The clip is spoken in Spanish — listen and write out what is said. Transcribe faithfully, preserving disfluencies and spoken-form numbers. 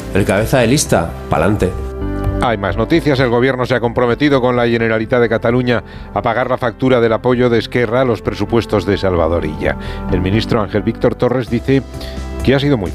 el cabeza de lista, pa'lante. Hay más noticias. El gobierno se ha comprometido con la Generalitat de Cataluña a pagar la factura del apoyo de Esquerra a los presupuestos de Salvador Illa. El ministro Ángel Víctor Torres dice que ha sido muy